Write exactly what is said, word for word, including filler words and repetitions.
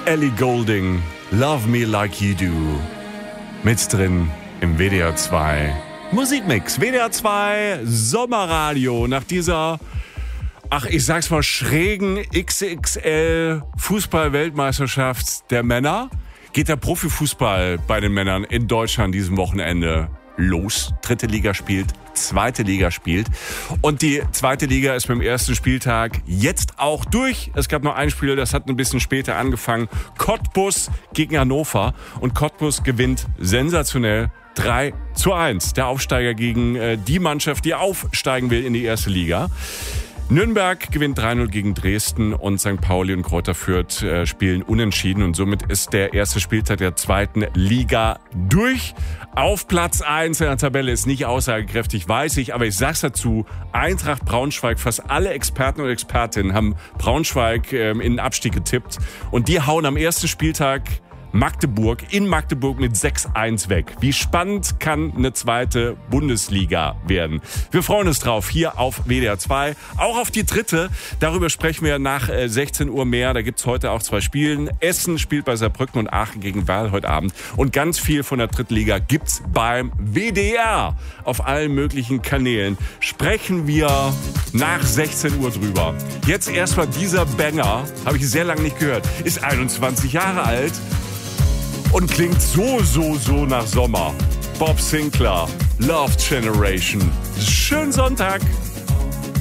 Ellie Goulding, Love Me Like You Do. Mit drin im W D R zwei Musikmix. W D R zwei Sommerradio nach dieser, ach ich sag's mal, schrägen X X L Fußball-Weltmeisterschaft der Männer. Geht der Profifußball bei den Männern in Deutschland diesem Wochenende los. Dritte Liga spielt, zweite Liga spielt. Und die zweite Liga ist beim ersten Spieltag jetzt auch durch. Es gab noch ein Spiel, das hat ein bisschen später angefangen. Cottbus gegen Hannover. Und Cottbus gewinnt sensationell drei zu eins. Der Aufsteiger gegen äh, die Mannschaft, die aufsteigen will in die erste Liga. Nürnberg gewinnt drei null gegen Dresden und Sankt Pauli und Greuther Fürth äh, spielen unentschieden. Und somit ist der erste Spieltag der zweiten Liga durch. Auf Platz eins in der Tabelle ist nicht aussagekräftig, weiß ich, aber ich sag's dazu, Eintracht Braunschweig, fast alle Experten und Expertinnen haben Braunschweig ähm, in den Abstieg getippt. Und die hauen am ersten Spieltag Magdeburg in Magdeburg mit sechs eins weg. Wie spannend kann eine zweite Bundesliga werden? Wir freuen uns drauf hier auf W D R zwei, auch auf die dritte. Darüber sprechen wir nach sechzehn Uhr mehr. Da gibt's heute auch zwei Spiele. Essen spielt bei Saarbrücken und Aachen gegen Werl heute Abend. Und ganz viel von der dritten Liga gibt's beim W D R auf allen möglichen Kanälen. Sprechen wir nach sechzehn Uhr drüber. Jetzt erstmal dieser Banger, habe ich sehr lange nicht gehört, ist einundzwanzig Jahre alt. Und klingt so, so, so nach Sommer. Bob Sinclar, Love Generation. Schönen Sonntag.